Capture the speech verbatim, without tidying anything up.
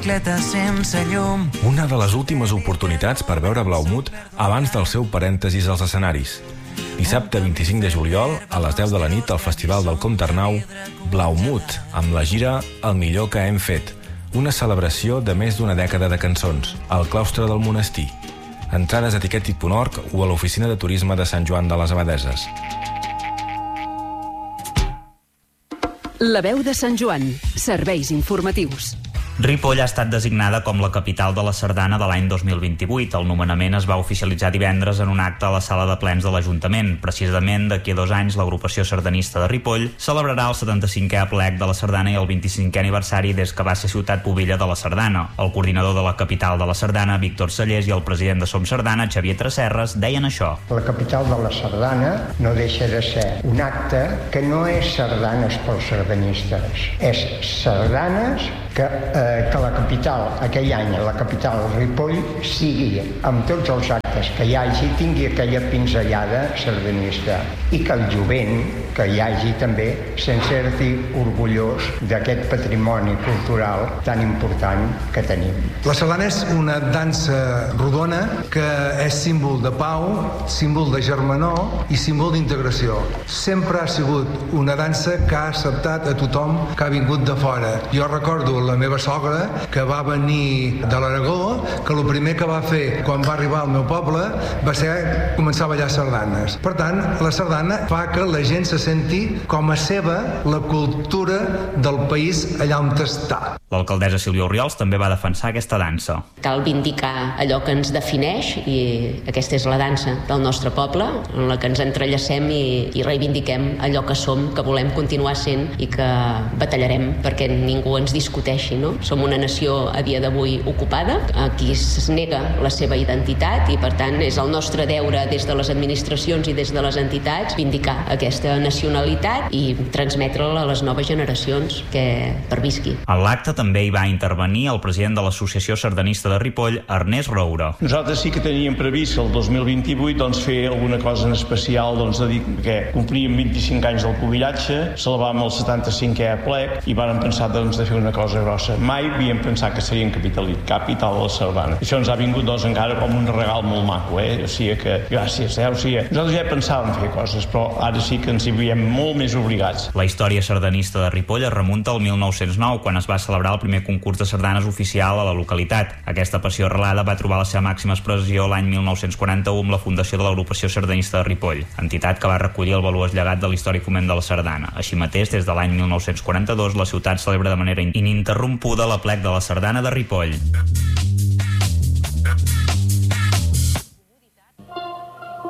sense llum. Una de les últimes oportunitats per veure Blaumut abans del seu parèntesis als escenaris. Dissabte vint-i-cinc de juliol, a les deu de la nit, al Festival del Comte Arnau, Blaumut, amb la gira El millor que hem fet, una celebració de més d'una dècada de cançons, al claustre del monestir. Entrades a tiquetit punt org o a l'oficina de turisme de Sant Joan de les Abadeses. La veu de Sant Joan. Serveis informatius. Ripoll ha estat designada com la capital de la sardana de l'any dos mil vint-i-vuit. El nomenament es va oficialitzar divendres en un acte a la sala de plens de l'Ajuntament. Precisament d'aquí a dos anys, l'agrupació sardanista de Ripoll celebrarà el setanta-cinquè aplec de la sardana i el vint-i-cinquè aniversari des que va ser ciutat pubilla de la sardana. El coordinador de la capital de la sardana, Víctor Sallés, i el president de Som Sardana, Xavier Tresserres, deien això. La capital de la sardana no deixa de ser un acte que no és sardanes pels sardanistes, és sardanes que, eh, que la capital, aquell any, la capital Ripoll, sigui, amb tots els actes que hi hagi, tingui aquella pinzellada sardanista i que el jovent, que hi hagi també, se'n senti orgullós d'aquest patrimoni cultural tan important que tenim. La sardana és una dansa rodona que és símbol de pau, símbol de germanor i símbol d'integració. Sempre ha sigut una dansa que ha acceptat a tothom que ha vingut de fora. Jo recordo la meva sogra, que va venir de l'Aragó, que el primer que va fer quan va arribar al meu poble va ser començar a ballar sardanes. Per tant, la sardana fa que la gent se senti com a seva la cultura del país allà on està. L'alcaldessa Sílvia Orriols també va defensar aquesta dansa. Cal vindicar allò que ens defineix i aquesta és la dansa del nostre poble, en la que ens entrellacem i, i reivindiquem allò que som, que volem continuar sent i que batallarem perquè ningú ens discuteixi, no? Som una nació a dia d'avui ocupada, aquí es nega la seva identitat i per tant és el nostre deure des de les administracions i des de les entitats vindicar aquesta nacionalitat i transmetre-la a les noves generacions que pervisqui. A l'acte també hi va intervenir el president de l'Associació Sardanista de Ripoll, Ernest Roure. Nosaltres sí que teníem previst el dos mil vint-i-vuit doncs, fer alguna cosa en especial, doncs, de dir que complíem vint-i-cinc anys del pubillatge, celebràvem el setanta-cinquè aplec i vàrem pensar doncs, de fer una cosa grossa. Mai havíem pensat que serien capital, capital de la sardana. Això ens ha vingut doncs, encara com un regal molt maco, eh? O sigui que gràcies, eh? O sigui, nosaltres ja pensàvem fer coses, però ara sí que ens hi veiem molt més obligats. La història sardanista de Ripoll es remunta al mil nou-cents nou, quan es va celebrar el primer concurs de sardanes oficial a la localitat. Aquesta passió arrelada va trobar la seva màxima expressió l'any mil nou-cents quaranta-u amb la fundació de l'Agrupació Sardanista de Ripoll, entitat que va recollir el valuós llegat de l'històric foment de la sardana. Així mateix, des de l'any mil nou-cents quaranta-dos, la ciutat celebra de manera ininterrompuda l'aplec de la sardana de Ripoll.